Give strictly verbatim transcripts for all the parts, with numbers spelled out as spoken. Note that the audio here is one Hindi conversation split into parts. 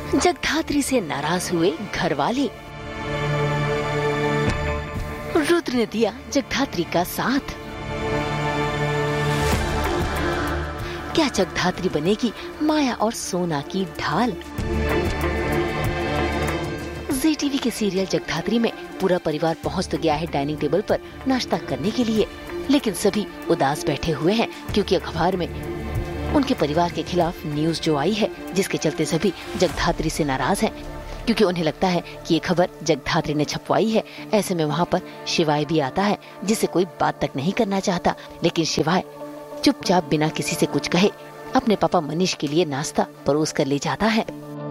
जगधात्री से नाराज हुए घर वाले। रुद्र ने दिया जगधात्री का साथ। क्या जगधात्री बनेगी माया और सोना की ढाल? जी टीवी के सीरियल जगधात्री में पूरा परिवार पहुंच तो गया है डाइनिंग टेबल पर नाश्ता करने के लिए, लेकिन सभी उदास बैठे हुए हैं क्योंकि अखबार में उनके परिवार के खिलाफ न्यूज जो आई है, जिसके चलते सभी जगधात्री से नाराज हैं क्योंकि उन्हें लगता है कि ये खबर जगधात्री ने छपवाई है। ऐसे में वहाँ पर शिवाय भी आता है जिसे कोई बात तक नहीं करना चाहता, लेकिन शिवाय चुपचाप बिना किसी से कुछ कहे अपने पापा मनीष के लिए नाश्ता परोस कर ले जाता है।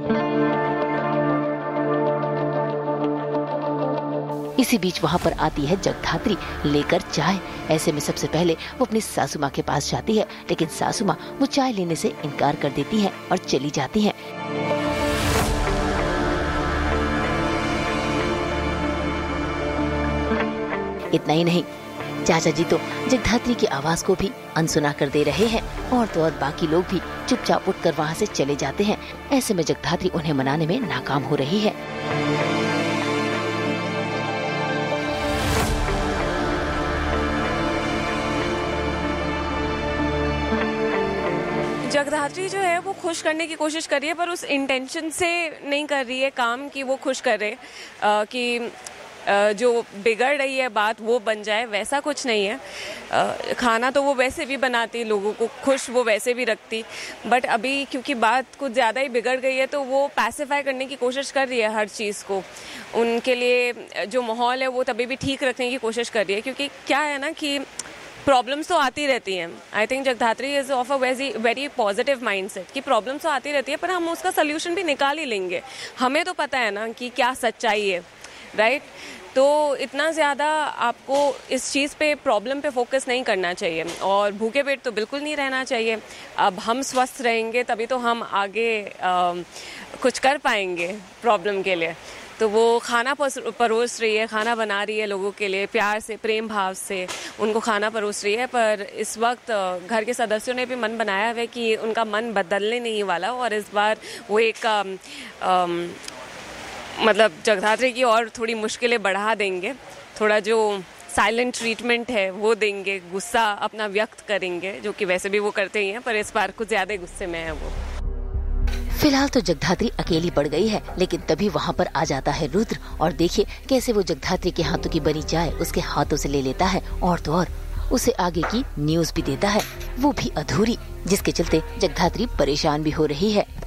इसी बीच वहाँ पर आती है जगधात्री लेकर चाय। ऐसे में सबसे पहले वो अपनी सासू माँ के पास जाती है, लेकिन सासू माँ वो चाय लेने से इनकार कर देती हैं और चली जाती हैं। इतना ही नहीं, चाचा जी तो जगधात्री की आवाज को भी अनसुना कर दे रहे हैं और तो और बाकी लोग भी चुपचाप उठकर वहाँ से चले जाते हैं। ऐसे में जगधात्री उन्हें मनाने में नाकाम हो रही है। जगधात्री जो है वो खुश करने की कोशिश कर रही है, पर उस इंटेंशन से नहीं कर रही है काम कि वो खुश करे, आ, कि आ, जो बिगड़ रही है बात वो बन जाए, वैसा कुछ नहीं है। आ, खाना तो वो वैसे भी बनाती, लोगों को खुश वो वैसे भी रखती, बट अभी क्योंकि बात कुछ ज़्यादा ही बिगड़ गई है तो वो पैसिफाई करने की कोशिश कर रही है हर चीज़ को। उनके लिए जो माहौल है वो तभी भी ठीक रखने की कोशिश कर रही है, क्योंकि क्या है ना कि प्रॉब्लम्स तो आती रहती हैं। I think Jagaddhatri is of a very very positive mindset कि प्रॉब्लम्स तो आती रहती है पर हम उसका सोल्यूशन भी निकाल ही लेंगे। हमें तो पता है ना कि क्या सच्चाई है, राइट? तो इतना ज़्यादा आपको इस चीज़ पे प्रॉब्लम पे फोकस नहीं करना चाहिए और भूखे पेट तो बिल्कुल नहीं रहना चाहिए। अब हम स्वस्थ रहेंगे तभी तो हम आगे आ, कुछ कर पाएंगे प्रॉब्लम के लिए। तो वो खाना परोस रही है, खाना बना रही है लोगों के लिए, प्यार से प्रेम भाव से उनको खाना परोस रही है। पर इस वक्त घर के सदस्यों ने भी मन बनाया हुआ है कि उनका मन बदलने नहीं वाला और इस बार वो एक आम, आम, मतलब जगधात्री की और थोड़ी मुश्किलें बढ़ा देंगे। थोड़ा जो साइलेंट ट्रीटमेंट है वो देंगे, गुस्सा अपना व्यक्त करेंगे, जो कि वैसे भी वो करते ही हैं, पर इस बार कुछ ज़्यादा गुस्से में है वो। फिलहाल तो जगधात्री अकेली पड़ गई है, लेकिन तभी वहाँ पर आ जाता है रुद्र और देखिए कैसे वो जगधात्री के हाथों की बनी चाय उसके हाथों से ले लेता है और तो और उसे आगे की न्यूज भी देता है, वो भी अधूरी, जिसके चलते जगधात्री परेशान भी हो रही है।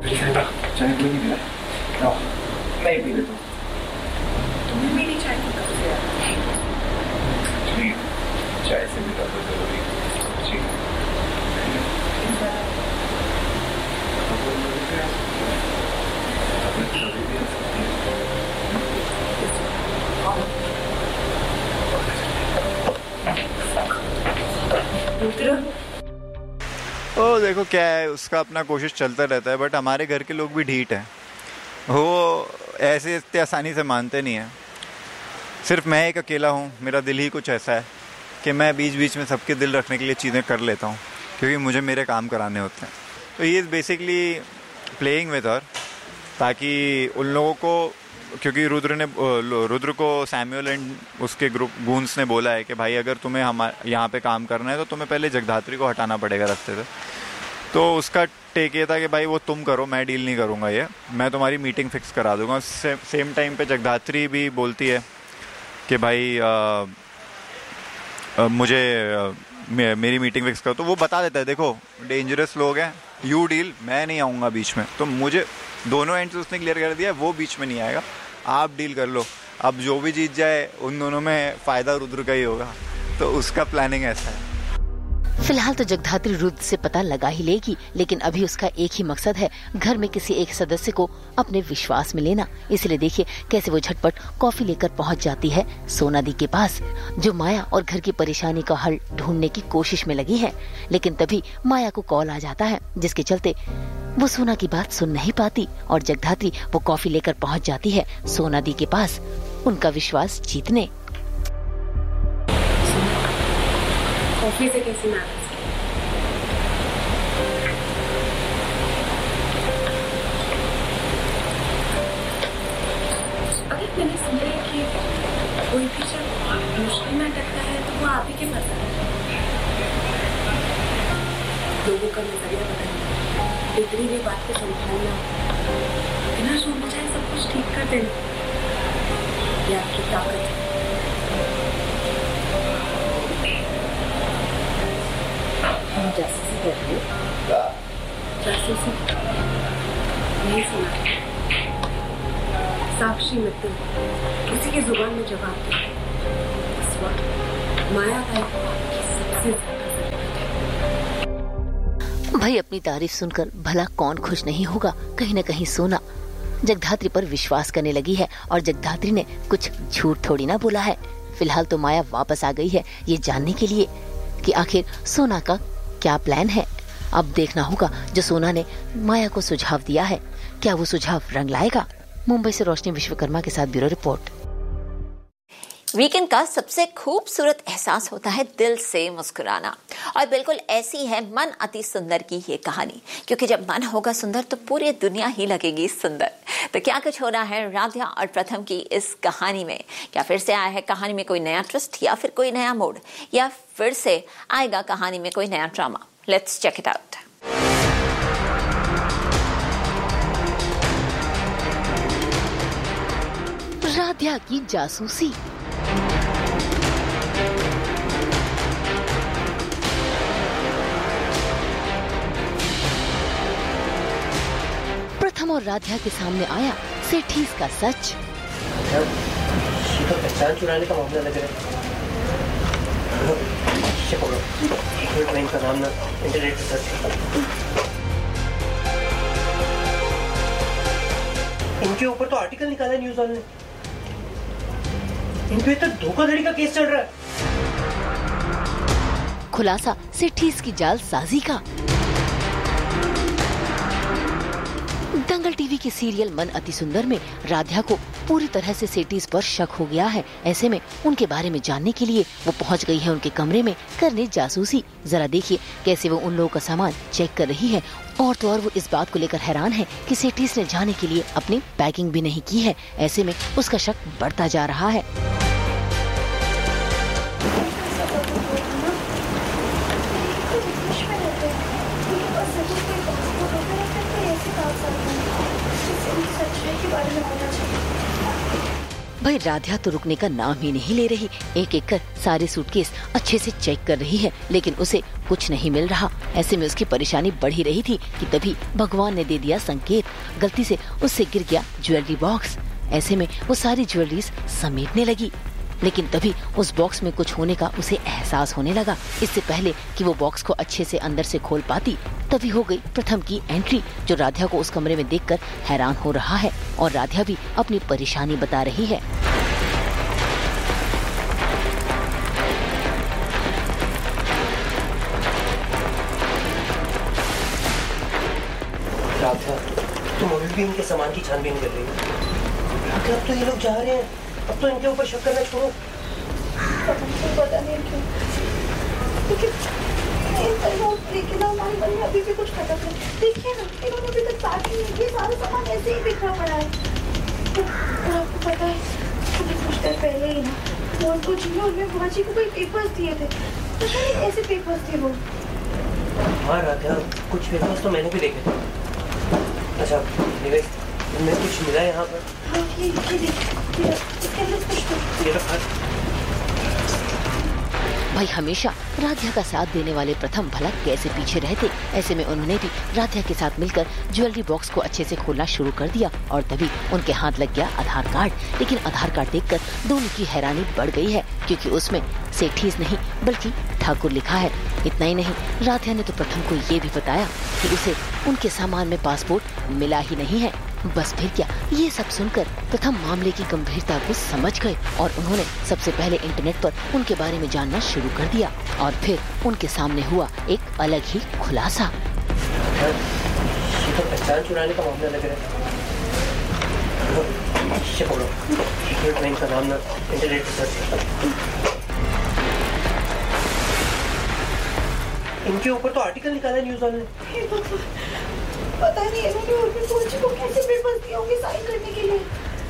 ओ देखो क्या है, उसका अपना कोशिश चलता रहता है, बट हमारे घर के लोग भी ढीठ हैं, वो ऐसे इतने आसानी से मानते नहीं हैं। सिर्फ मैं एक अकेला हूँ, मेरा दिल ही कुछ ऐसा है कि मैं बीच बीच में सबके दिल रखने के लिए चीज़ें कर लेता हूँ क्योंकि मुझे मेरे काम कराने होते हैं। तो he is basically playing with her, ताकि उन लोगों को, क्योंकि रुद्र ने रुद्र को सैमुअल एंड उसके ग्रुप गूंस ने बोला है कि भाई अगर तुम्हें हम यहाँ पे काम करना है तो तुम्हें पहले जगधात्री को हटाना पड़ेगा रास्ते से। तो उसका टेक ये था कि भाई वो तुम करो, मैं डील नहीं करूँगा, ये मैं तुम्हारी मीटिंग फिक्स करा दूंगा। से, सेम टाइम पे जगधात्री भी बोलती है कि भाई आ, आ, मुझे आ, मे, मेरी मीटिंग फिक्स करो। तो वो बता देता है देखो डेंजरस लोग हैं, यू डील, मैं नहीं आऊँगा बीच में। तो मुझे दोनों एंड से उसने क्लियर कर दिया है, वो बीच में नहीं आएगा, आप डील कर लो। अब जो भी जीत जाए उन दोनों में फ़ायदा रुद्र का ही होगा, तो उसका प्लानिंग ऐसा है। फिलहाल तो जगधात्री रुद्र से पता लगा ही लेगी, लेकिन अभी उसका एक ही मकसद है, घर में किसी एक सदस्य को अपने विश्वास में लेना। इसलिए देखिए कैसे वो झटपट कॉफी लेकर पहुंच जाती है सोना दी के पास, जो माया और घर की परेशानी का हल ढूंढने की कोशिश में लगी है। लेकिन तभी माया को कॉल आ जाता है, जिसके चलते वो सोना की बात सुन नहीं पाती और जगधात्री वो कॉफी लेकर पहुंच जाती है सोना दी के पास, उनका विश्वास जीतने। कॉफी से कैसी मैनेज उनका नजरिया बदलना, बिगड़ी हुई बात को संभालना, बिना सोच चाहे सब कुछ ठीक कर देना, ये आपकी ताकत है। हम जासूसी करते हैं, जासूसी नहीं सुना, साक्षी मित्र किसी के जुबान में जवाब दे, इस वक्त माया का आपकी सबसे ज्यादा जरूरत है। भाई अपनी तारीफ सुनकर भला कौन खुश नहीं होगा। कहीं न कहीं सोना जगधात्री पर विश्वास करने लगी है और जगधात्री ने कुछ झूठ थोड़ी ना बोला है। फिलहाल तो माया वापस आ गई है ये जानने के लिए कि आखिर सोना का क्या प्लान है। अब देखना होगा जो सोना ने माया को सुझाव दिया है, क्या वो सुझाव रंग लाएगा। मुंबई से रोशनी विश्वकर्मा के साथ ब्यूरो रिपोर्ट। वीकेंड का सबसे खूबसूरत एहसास होता है दिल से मुस्कुराना, और बिल्कुल ऐसी है मन अति सुंदर की ये कहानी, क्योंकि जब मन होगा सुंदर तो पूरी दुनिया ही लगेगी सुंदर। तो क्या कुछ हो रहा है राध्या और प्रथम की इस कहानी में? क्या फिर से आया है कहानी में कोई नया ट्विस्ट, या फिर कोई नया मोड़, या फिर से आएगा कहानी में कोई नया drama? Let's check it out. Radhya की जासूसी। प्रथम और राध्या के सामने आया सेठीज का सच। ये तो पहचान चुराने का मामला लग रहा है। इनका नाम ना इंटरनेट पे सर्च। इनके ऊपर तो आर्टिकल निकाला न्यूज वाले ने। इन पे तो धोखाधड़ी का केस चल रहा है। खुलासा सेठीज की जालसाजी का। दंगल टीवी के सीरियल मन अति सुंदर में राध्या को पूरी तरह से सेठीज पर शक हो गया है। ऐसे में उनके बारे में जानने के लिए वो पहुंच गई है उनके कमरे में करने जासूसी। जरा देखिए कैसे वो उन लोगों का सामान चेक कर रही है। और तो और वो इस बात को लेकर हैरान है कि सेठीज ने जाने के लिए अपनी पैकिंग भी नहीं की है। ऐसे में उसका शक बढ़ता जा रहा है। भाई राध्या तो रुकने का नाम ही नहीं ले रही। एक एक कर सारे सूटकेस अच्छे से चेक कर रही है, लेकिन उसे कुछ नहीं मिल रहा। ऐसे में उसकी परेशानी बढ़ ही रही थी कि तभी भगवान ने दे दिया संकेत। गलती से उससे गिर गया ज्वेलरी बॉक्स। ऐसे में वो सारी ज्वेलरीज समेटने लगी, लेकिन तभी उस बॉक्स में कुछ होने का उसे एहसास होने लगा। इससे पहले कि वो बॉक्स को अच्छे से अंदर से खोल पाती, तभी हो गई प्रथम की एंट्री, जो राध्या को उस कमरे में देखकर हैरान हो रहा है। और राध्या भी अपनी परेशानी बता रही है। राध्या, तुम अभी भी इनके सामान की छानबीन कर रही हो। राध्या, अब तो ये लोग जा रहे हैं, अब तो इनके ऊपर शक करना छोड़ो। पता नहीं क्यों, लेकिन हमारे मन में अभी भी कुछ खटक है। देखिए ना, इन्होंने अभी तक साथ ही नहीं, ये सारा सामान ऐसे ही बिखरा पड़ा है। और आपको पता है, अभी कुछ देर पहले ही ना वो उनको जियो और बुआजी को कोई पेपर्स दिए थे। पता नहीं ऐसे पेपर्स थे वो। हाँ राध्या, कुछ पेपर्स तो मैंने भी देखे थे। अच्छा, तुम्हें कुछ मिला यहाँ पर? हाँ, ये ये देखिए, इसके अंदर कुछ तो भाई हमेशा राध्या का साथ देने वाले प्रथम भला कैसे पीछे रहते। ऐसे में उन्होंने भी राध्या के साथ मिलकर ज्वेलरी बॉक्स को अच्छे से खोलना शुरू कर दिया। और तभी उनके हाथ लग गया आधार कार्ड। लेकिन आधार कार्ड देखकर दोनों की हैरानी बढ़ गई है, क्योंकि उसमें सेठीज नहीं बल्कि ठाकुर लिखा है। इतना ही नहीं, राध्या ने तो प्रथम को ये भी बताया कि उसे उनके सामान में पासपोर्ट मिला ही नहीं है। बस फिर क्या, ये सब सुनकर प्रथम मामले की गंभीरता को समझ गए और उन्होंने सबसे पहले इंटरनेट पर उनके बारे में जानना शुरू कर दिया। और फिर उनके सामने हुआ एक अलग ही खुलासा। ये तो पहचान चुराने का मामला लग रहा है। इनका नाम ना इंटरनेट पे सर्च। इनके ऊपर तो आर्टिकल निकाला न्यूज वाले ने। पता नहीं इन्होंने उनकी बुआजी को कैसे पेपर्स दिए होंगे साइन करने के लिए।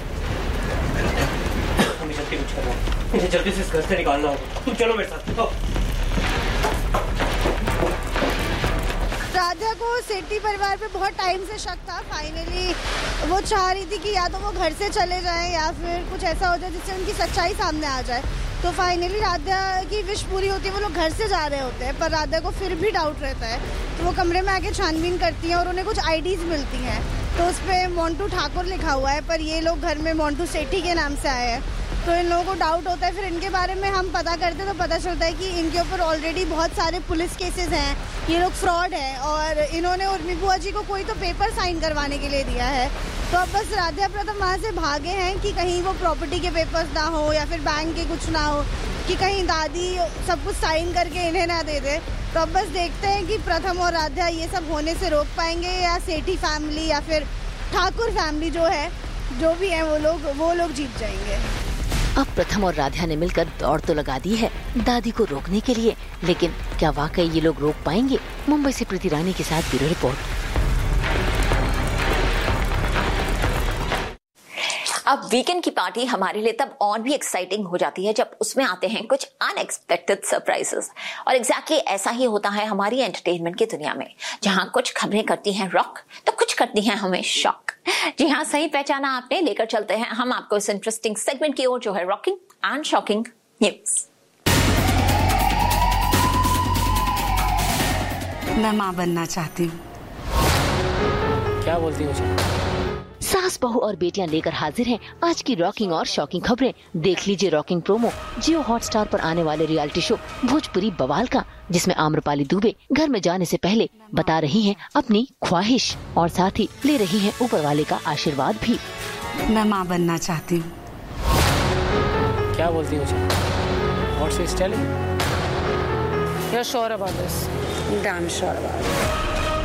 हमें जल्दी कुछ करना है, इन्हें जल्दी से इस घर से निकालना होगा। तुम चलो मेरे साथ। राधा को सेठी परिवार पे बहुत टाइम से शक था। फाइनली वो चाह रही थी कि या तो वो घर से चले जाएं या फिर कुछ ऐसा हो जाए जिससे उनकी सच्चाई सामने आ जाए। तो फाइनली राधा की विश पूरी होती है, वो लोग घर से जा रहे होते हैं, पर राधा को फिर भी डाउट रहता है। तो वो कमरे में आके छानबीन करती हैं और उन्हें कुछ आईडीज मिलती हैं। तो उस पर मोंटू ठाकुर लिखा हुआ है, पर ये लोग घर में मोंटू सेठी के नाम से आए हैं। तो इन लोगों को डाउट होता है। फिर इनके बारे में हम पता करते तो पता चलता है कि इनके ऊपर ऑलरेडी बहुत सारे पुलिस केसेस हैं, ये लोग फ्रॉड हैं और इन्होंने उर्मी बुआ जी को कोई तो पेपर साइन करवाने के लिए दिया है। तो अब बस राधा प्रथम वहाँ से भागे हैं कि कहीं वो प्रॉपर्टी के पेपर्स ना हो या फिर बैंक के कुछ ना हो, कि कहीं दादी सब कुछ साइन करके इन्हें ना दे दे। तो अब बस देखते हैं कि प्रथम और राधा ये सब होने से रोक पाएंगे या सेठी फैमिली या फिर ठाकुर फैमिली जो है, जो भी है वो लोग वो लोग जीत जाएंगे। अब प्रथम और राधा ने मिलकर दौड़ तो लगा दी है दादी को रोकने के लिए, लेकिन क्या वाकई ये लोग रोक पाएंगे? मुंबई से प्रीति रानी के साथ ब्यूरो रिपोर्ट। अब वीकेंड की पार्टी हमारे लिए तब और भी एक्साइटिंग हो जाती है जब उसमें आते हैं कुछ अनएक्सपेक्टेड सरप्राइजेस। और एग्जैक्टली ऐसा ही होता है हमारी एंटरटेनमेंट की दुनिया में, जहां कुछ खबरें करती हैं रॉक तो कुछ करती हैं हमें शॉक। जी हाँ, सही पहचाना आपने। लेकर चलते हैं हम आपको इस इंटरेस्टिंग सेगमेंट की ओर, जो है रॉकिंग एंड शॉकिंग न्यूज। मैं माँ बनना चाहती हूँ। क्या बोलती हो? सास बहू और बेटियां लेकर हाजिर हैं आज की रॉकिंग और शॉकिंग खबरें। देख लीजिए रॉकिंग प्रोमो जियो हॉटस्टार पर आने वाले रियलिटी शो भोजपुरी बवाल का, जिसमें आम्रपाली दुबे घर में जाने से पहले बता रही हैं अपनी ख्वाहिश और साथ ही ले रही हैं ऊपर वाले का आशीर्वाद भी। मैं माँ बनना चाहती हूँ। क्या बोलती हो? What's he telling? You're sure about this? Damn sure about it.